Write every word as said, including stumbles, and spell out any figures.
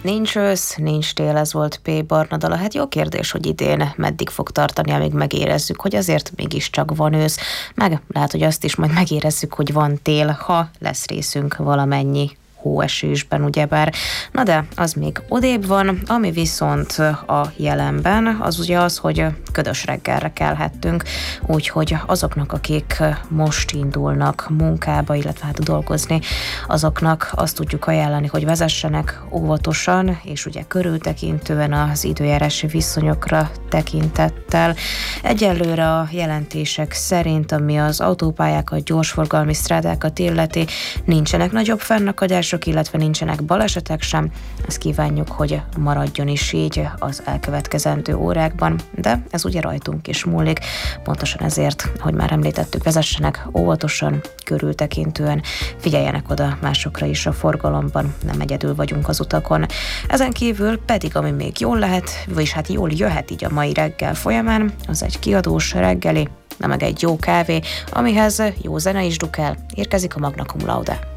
Nincs ősz, nincs tél, ez volt P. Barnadala. Hát jó kérdés, hogy idén meddig fog tartani, amíg megérezzük, hogy azért mégiscsak van ősz, meg lehet, hogy azt is majd megérezzük, hogy van tél, ha lesz részünk valamennyi hóesésben, ugyebár. Na de az még odébb van, ami viszont a jelenben, az ugye az, hogy ködös reggelre kelhettünk, úgyhogy azoknak, akik most indulnak munkába, illetve hát dolgozni, azoknak azt tudjuk ajánlani, hogy vezessenek óvatosan, és ugye körültekintően az időjárási viszonyokra tekintettel. Egyelőre a jelentések szerint, ami az autópályákat, gyorsforgalmi strádákat illeti, nincsenek nagyobb fennakadások, illetve nincsenek balesetek sem. Ezt kívánjuk, hogy maradjon is így az elkövetkezendő órákban, de ez ugye rajtunk is múlik. Pontosan ezért, hogy már említettük, vezessenek óvatosan, körültekintően, figyeljenek oda másokra is a forgalomban, nem egyedül vagyunk az utakon. Ezen kívül pedig, ami még jól lehet, vagyis hát jól jöhet így a mai reggel folyamán, az egy kiadós reggeli, de meg egy jó kávé, amihez jó zene is dukál. Érkezik a Magna Cum Laude.